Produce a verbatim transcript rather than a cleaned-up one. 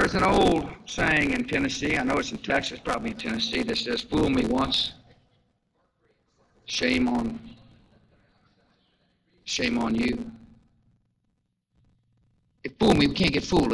There's an old saying in Tennessee, I know it's in Texas, probably in Tennessee, that says, fool me once, shame on, shame on you. If fool me, we can't get fooled